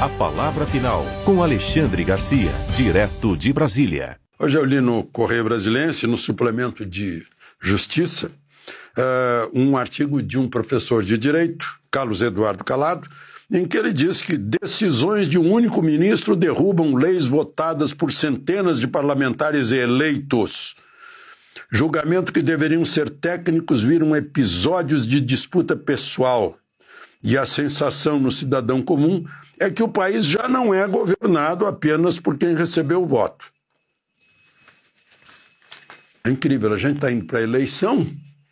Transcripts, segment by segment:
A palavra final, com Alexandre Garcia, direto de Brasília. Hoje eu li no Correio Brasiliense, no suplemento de Justiça, um artigo de um professor de Direito, Carlos Eduardo Calado, em que ele diz que decisões de um único ministro derrubam leis votadas por centenas de parlamentares eleitos. Julgamento que deveriam ser técnicos viram episódios de disputa pessoal. E a sensação no cidadão comum é que o país já não é governado apenas por quem recebeu o voto. É incrível, a gente está indo para a eleição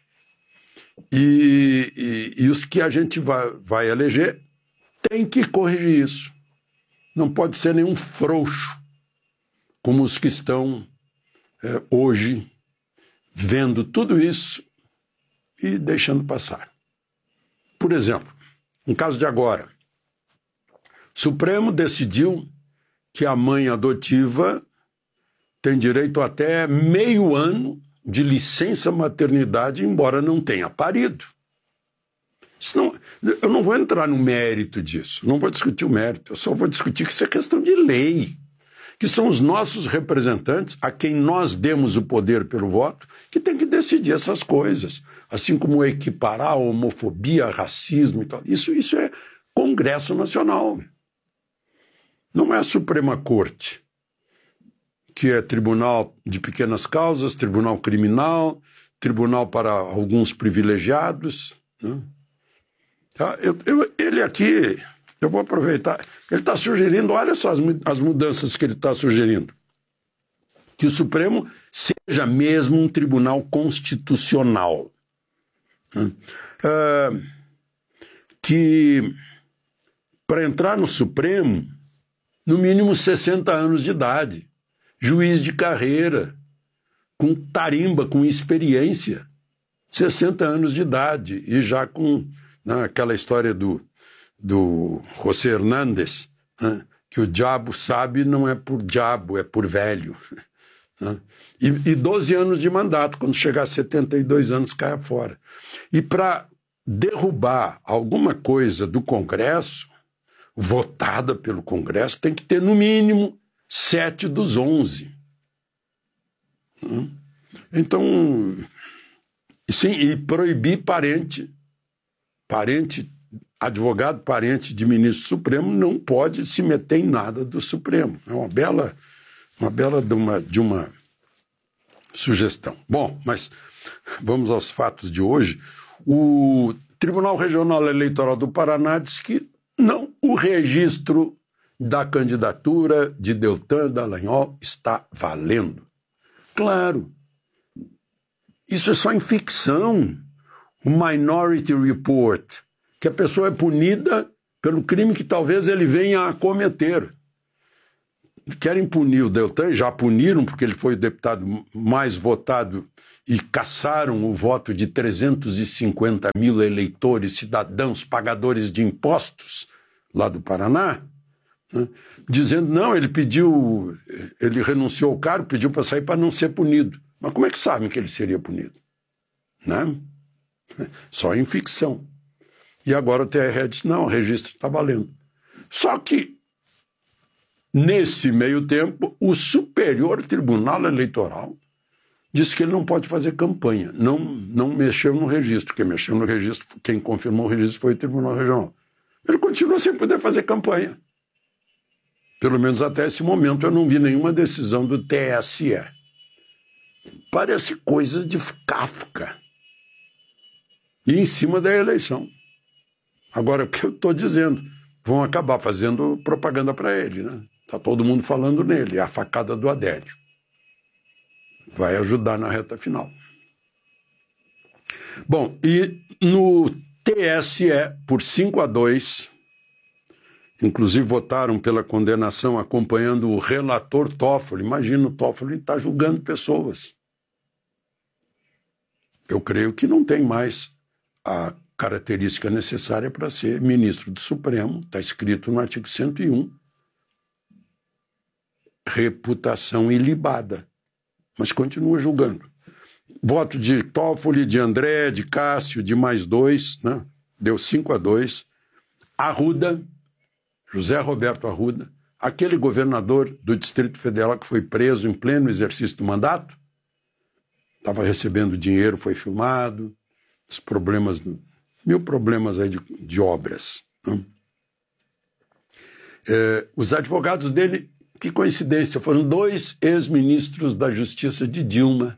e os que a gente vai eleger tem que corrigir isso. Não pode ser nenhum frouxo, como os que estão hoje vendo tudo isso e deixando passar. Por exemplo, no caso de agora, o Supremo decidiu que a mãe adotiva tem direito até meio ano de licença maternidade, embora não tenha parido. Eu não vou entrar no mérito disso, não vou discutir o mérito, eu só vou discutir que isso é questão de lei, que são os nossos representantes, a quem nós demos o poder pelo voto, que tem que decidir essas coisas, assim como equiparar a homofobia, racismo e tal. Isso é Congresso Nacional, não é a Suprema Corte, que é tribunal de pequenas causas, tribunal criminal, tribunal para alguns privilegiados, né? Ele aqui, eu vou aproveitar, ele está sugerindo, olha só as mudanças que ele está sugerindo, que o Supremo seja mesmo um tribunal constitucional, né? Que para entrar no Supremo, no mínimo 60 anos de idade, juiz de carreira, com tarimba, com experiência, 60 anos de idade, e já com aquela história do José Hernández, né, que o diabo sabe não é por diabo, é por velho. Né, e 12 anos de mandato, quando chegar a 72 anos, caia fora. E para derrubar alguma coisa do Congresso, votada pelo Congresso, tem que ter no mínimo 7 dos 11. Então, sim, e proibir advogado parente de ministro supremo não pode se meter em nada do Supremo. É uma bela de uma sugestão. Bom, mas vamos aos fatos de hoje. O Tribunal Regional Eleitoral do Paraná diz que não, o registro da candidatura de Deltan Dallagnol está valendo. Claro, isso é só em ficção. O Minority Report, que a pessoa é punida pelo crime que talvez ele venha a cometer. Querem punir o Deltan, já puniram, porque ele foi o deputado mais votado e caçaram o voto de 350 mil eleitores, cidadãos, pagadores de impostos lá do Paraná, né? Dizendo, não, ele renunciou ao cargo, pediu para sair para não ser punido. Mas como é que sabem que ele seria punido? Né? Só em ficção. E agora o TRE diz, não, o registro está valendo. Só que, nesse meio tempo, o Superior Tribunal Eleitoral disse que ele não pode fazer campanha, não mexeu no registro. Quem mexeu no registro, quem confirmou o registro foi o Tribunal Regional. Ele continua sem poder fazer campanha. Pelo menos até esse momento eu não vi nenhuma decisão do TSE. Parece coisa de Kafka. E em cima da eleição. Agora, o que eu estou dizendo? Vão acabar fazendo propaganda para ele, né? Está todo mundo falando nele, é a facada do Adélio. Vai ajudar na reta final. Bom, e no TSE, por 5-2, inclusive votaram pela condenação acompanhando o relator Toffoli. Imagina, o Toffoli está julgando pessoas. Eu creio que não tem mais a característica necessária para ser ministro do Supremo, está escrito no artigo 101, reputação ilibada, mas continua julgando. Voto de Toffoli, de André, de Cássio, de mais 2, né? Deu 5-2. Arruda José Roberto Arruda, aquele governador do Distrito Federal que foi preso em pleno exercício do mandato, estava recebendo dinheiro, foi filmado, os problemas, mil problemas aí de obras. Né? Os advogados dele, que coincidência, foram 2 ex-ministros da Justiça de Dilma.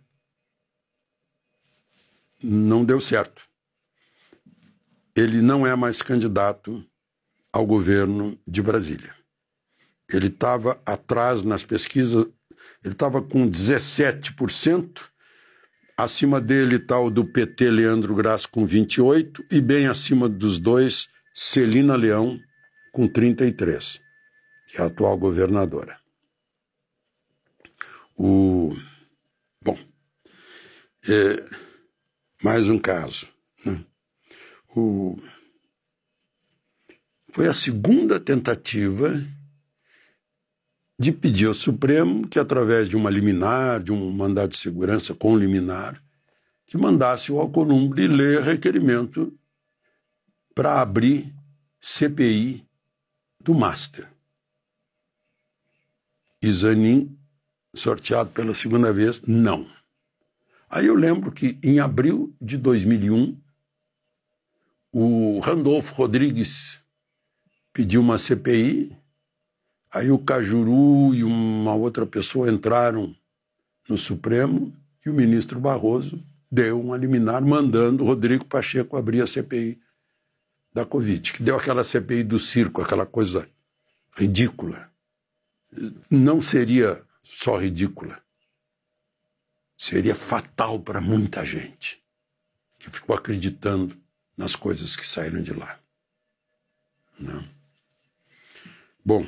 Não deu certo. Ele não é mais candidato ao governo de Brasília. Ele estava atrás nas pesquisas, ele estava com 17%, acima dele está o do PT, Leandro Graça, com 28%, e bem acima dos dois, Celina Leão, com 33%, que é a atual governadora. Mais um caso. Né? Foi a segunda tentativa de pedir ao Supremo que, através de uma liminar, de um mandado de segurança com liminar, que mandasse o Alcolumbre ler requerimento para abrir CPI do Master. E Zanin, sorteado pela segunda vez, não. Aí eu lembro que, em abril de 2001, o Randolfo Rodrigues pediu uma CPI, aí o Cajuru e uma outra pessoa entraram no Supremo e o ministro Barroso deu uma liminar mandando Rodrigo Pacheco abrir a CPI da Covid, que deu aquela CPI do circo, aquela coisa ridícula. Não seria só ridícula, seria fatal para muita gente que ficou acreditando nas coisas que saíram de lá. Não. Bom,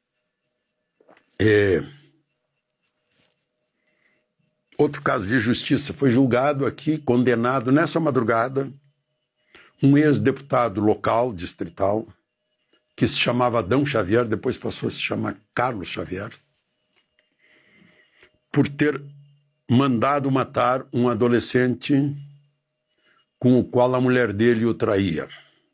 outro caso de justiça, foi julgado aqui, condenado nessa madrugada, um ex-deputado local, distrital, que se chamava Adão Xavier, depois passou a se chamar Carlos Xavier, por ter mandado matar um adolescente com o qual a mulher dele o traía.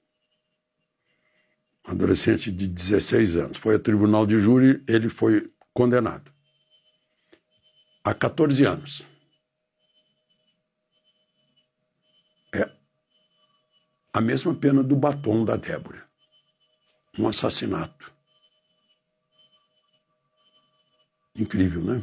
Um adolescente de 16 anos. Foi a tribunal de júri, ele foi condenado a 14 anos. É a mesma pena do batom da Débora. Um assassinato. Incrível, né?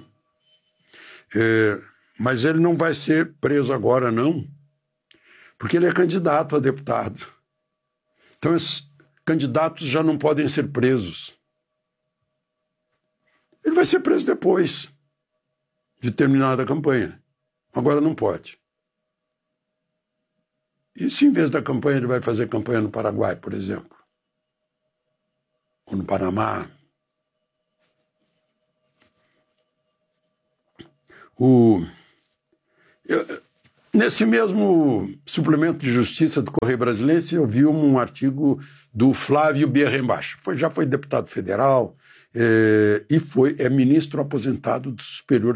Mas ele não vai ser preso agora, não, porque ele é candidato a deputado. Então, esses candidatos já não podem ser presos. Ele vai ser preso depois de terminada a campanha. Agora não pode. E se em vez da campanha ele vai fazer campanha no Paraguai, por exemplo? Ou no Panamá? Nesse mesmo suplemento de justiça do Correio Brasiliense, eu vi um artigo do Flávio Bierrembach. Já foi deputado federal e é ministro aposentado do Superior